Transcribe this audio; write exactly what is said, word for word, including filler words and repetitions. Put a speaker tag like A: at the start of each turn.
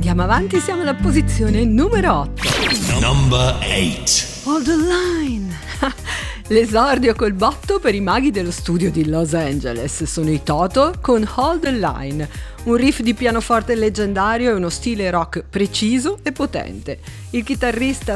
A: Andiamo avanti, siamo alla posizione numero otto.
B: Number eight.
A: Hold the line. L'esordio col botto per i maghi dello studio di Los Angeles sono i Toto con Hold the Line, un riff di pianoforte leggendario e uno stile rock preciso e potente. Il chitarrista